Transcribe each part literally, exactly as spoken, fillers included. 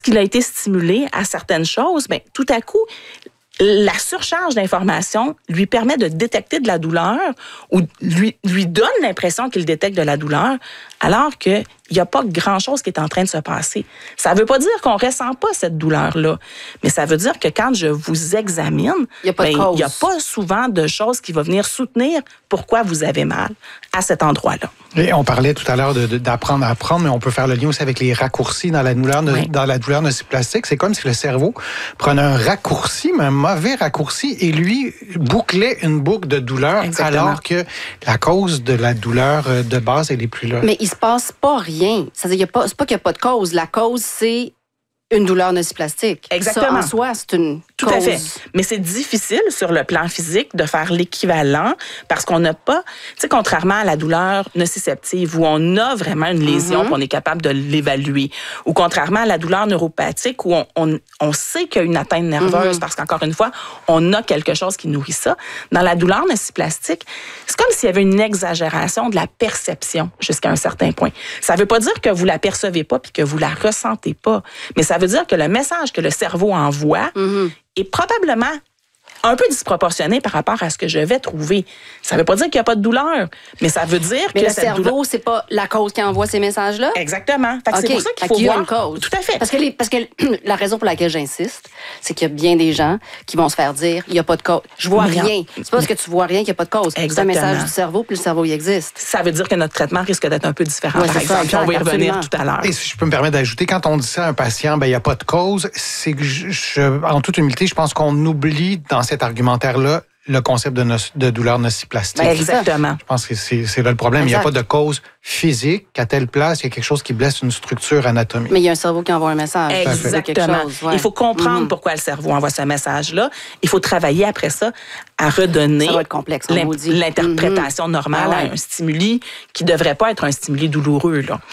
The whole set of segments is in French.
qu'il a été stimulé à certaines choses, bien, tout à coup, la surcharge d'informations lui permet de détecter de la douleur ou lui, lui donne l'impression qu'il détecte de la douleur, alors qu'il n'y a pas grand-chose qui est en train de se passer. Ça ne veut pas dire qu'on ne ressent pas cette douleur-là, mais ça veut dire que quand je vous examine, il n'y a, ben, a pas souvent de choses qui vont venir soutenir pourquoi vous avez mal à cet endroit-là. Et on parlait tout à l'heure de, de, d'apprendre à apprendre, mais on peut faire le lien aussi avec les raccourcis dans la douleur, oui. dans la douleur nociplastique. C'est comme si le cerveau prenait un raccourci, mais un mauvais raccourci, et lui bouclait une boucle de douleur, exactement. Alors que la cause de la douleur de base, elle est plus là. Mais il se passe pas rien. C'est-à-dire, pas, c'est pas qu'il n'y a pas de cause. La cause, c'est une douleur nociplastique. Exactement. Ça, en soi, c'est une Tout cause. à fait. Mais c'est difficile sur le plan physique de faire l'équivalent parce qu'on n'a pas, tu sais, contrairement à la douleur nociceptive où on a vraiment une lésion, mm-hmm. puis on est capable de l'évaluer, ou contrairement à la douleur neuropathique où on, on, on sait qu'il y a une atteinte nerveuse mm-hmm. parce qu'encore une fois, on a quelque chose qui nourrit ça. Dans la douleur nociplastique, c'est comme s'il y avait une exagération de la perception jusqu'à un certain point. Ça ne veut pas dire que vous la percevez pas puis que vous la ressentez pas, mais ça veut dire que le message que le cerveau envoie mm-hmm. est probablement un peu disproportionné par rapport à ce que je vais trouver. Ça ne veut pas dire qu'il n'y a pas de douleur, mais ça veut dire mais que le cette cerveau, douleur... c'est pas la cause qui envoie ces messages-là? Exactement. Fait que okay. C'est pour ça qu'il fait faut qu'il y a voir... une cause. Tout à fait. Parce que, les, parce que la raison pour laquelle j'insiste, c'est qu'il y a bien des gens qui vont se faire dire il n'y a pas de cause. Je vois mais rien. C'est pas parce que tu vois rien qu'il n'y a pas de cause. Exactement. C'est un message du cerveau, puis le cerveau, il existe. Ça veut dire que notre traitement risque d'être un peu différent, ouais, par exemple. Ça, on va y revenir tout à l'heure. Et si je peux me permettre d'ajouter, quand on dit ça à un patient, ben il n'y a pas de cause, c'est que, je, je, en toute humilité, je pense qu'on oublie dans cet argumentaire-là le concept de, no- de douleur nociplastique. Ben exactement. Je pense que c'est, c'est là le problème. Exact. Il n'y a pas de cause physique qu'à telle place, il y a quelque chose qui blesse une structure anatomique. Mais il y a un cerveau qui envoie un message. Exactement. Chose, ouais. Il faut comprendre mm-hmm. pourquoi le cerveau envoie ce message-là. Il faut travailler après ça à redonner ça va être complexe, l'in- l'interprétation mm-hmm. normale ah ouais. à un stimuli qui ne devrait pas être un stimuli douloureux, là.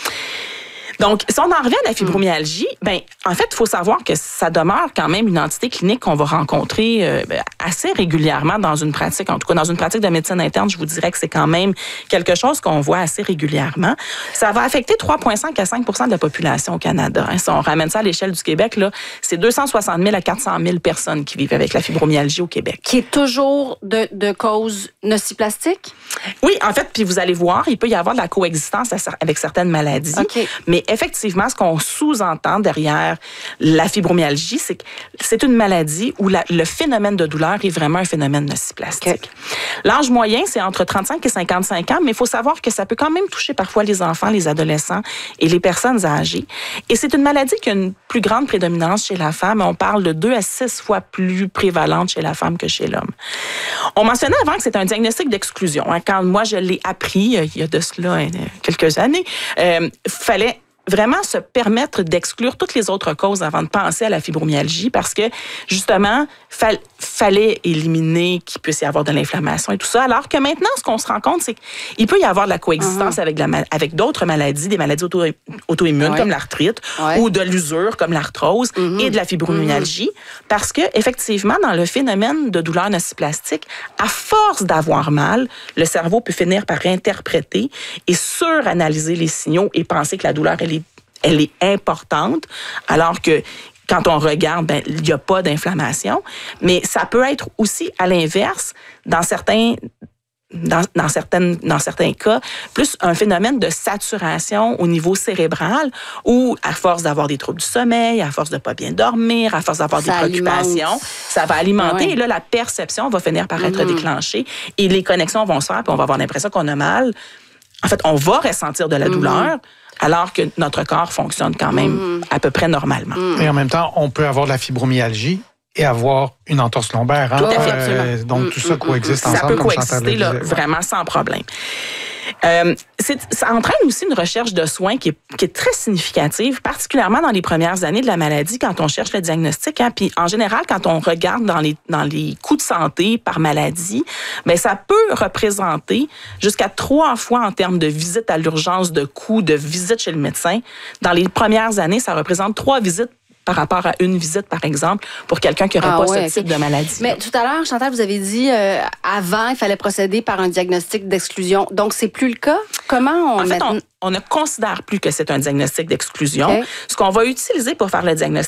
Donc, si on en revient à la fibromyalgie, ben, en fait, il faut savoir que ça demeure quand même une entité clinique qu'on va rencontrer euh, assez régulièrement dans une pratique. En tout cas, dans une pratique de médecine interne, je vous dirais que c'est quand même quelque chose qu'on voit assez régulièrement. Ça va affecter trois virgule cinq à cinq pour cent de la population au Canada. Hein. Si on ramène ça à l'échelle du Québec, là, c'est deux cent soixante mille à quatre cent mille personnes qui vivent avec la fibromyalgie au Québec. Qui est toujours de, de cause nociplastique? Oui, en fait, puis vous allez voir, il peut y avoir de la coexistence avec certaines maladies. Okay. Mais effectivement, ce qu'on sous-entend derrière la fibromyalgie, c'est que c'est une maladie où la, le phénomène de douleur est vraiment un phénomène nociplastique. Okay. L'âge moyen, c'est entre trente-cinq et cinquante-cinq ans, mais il faut savoir que ça peut quand même toucher parfois les enfants, les adolescents et les personnes âgées. Et c'est une maladie qui a une plus grande prédominance chez la femme. On parle de deux à six fois plus prévalente chez la femme que chez l'homme. On mentionnait avant que c'est un diagnostic d'exclusion. Hein. Quand moi, je l'ai appris, il y a de cela quelques années, euh, fallait vraiment se permettre d'exclure toutes les autres causes avant de penser à la fibromyalgie parce que, justement, il fallait éliminer qu'il puisse y avoir de l'inflammation et tout ça. Alors que maintenant, ce qu'on se rend compte, c'est qu'il peut y avoir de la coexistence uh-huh. avec, la, avec d'autres maladies, des maladies auto, auto-immunes ouais. comme l'arthrite ouais. ou de l'usure comme l'arthrose uh-huh. et de la fibromyalgie uh-huh. parce que, effectivement, dans le phénomène de douleur nociplastique, à force d'avoir mal, le cerveau peut finir par interpréter et suranalyser les signaux et penser que la douleur, elle est elle est importante, alors que quand on regarde, ben, il n'y a pas d'inflammation. Mais ça peut être aussi, à l'inverse, dans certains, dans, dans, certaines, dans certains cas, plus un phénomène de saturation au niveau cérébral où, à force d'avoir des troubles du sommeil, à force de ne pas bien dormir, à force d'avoir ça des préoccupations, alimente. Ça va alimenter. Ouais. Et là, la perception va finir par être mm-hmm. déclenchée et les connexions vont se faire, puis on va avoir l'impression qu'on a mal. En fait, on va ressentir de la mm-hmm. douleur, alors que notre corps fonctionne quand même mmh. à peu près normalement. Mmh. Et en même temps, on peut avoir de la fibromyalgie et avoir une entorse lombaire. Hein? Tout à fait, absolument. Euh, donc, mmh. tout ça coexiste ça ensemble. Ça peut coexister là, vraiment sans problème. Euh, c'est, ça entraîne aussi une recherche de soins qui est, qui est très significative, particulièrement dans les premières années de la maladie, quand on cherche le diagnostic. Hein, puis en général, quand on regarde dans les, dans les coûts de santé par maladie, bien, ça peut représenter jusqu'à trois fois en termes de visites à l'urgence, de coûts, de visites chez le médecin. Dans les premières années, ça représente trois visites par rapport à une visite, par exemple, pour quelqu'un qui n'aurait ah, pas ouais, ce type okay. de maladie. Mais tout à l'heure, Chantal, vous avez dit euh, avant, il fallait procéder par un diagnostic d'exclusion. Donc, c'est plus le cas? Comment on... En fait, met... on, on ne considère plus que c'est un diagnostic d'exclusion. Okay. Ce qu'on va utiliser pour faire le diagnostic